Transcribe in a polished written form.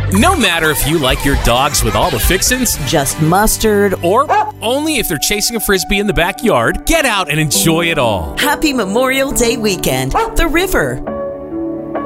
No matter if you like your dogs with all the fixins, just mustard, or only if they're chasing a Frisbee in the backyard, get out and enjoy it all. Happy Memorial Day weekend, The River.